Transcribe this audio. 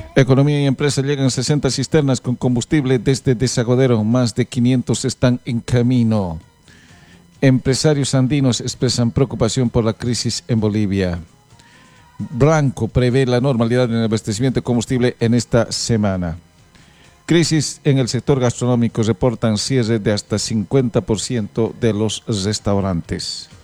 Economía y empresa llegan 60 cisternas con combustible desde Desaguadero. Más de 500 están en camino. Empresarios andinos expresan preocupación por la crisis en Bolivia. Blanco prevé la normalidad en el abastecimiento de combustible en esta semana. Crisis en el sector gastronómico, reportan cierre de hasta 50% de los restaurantes.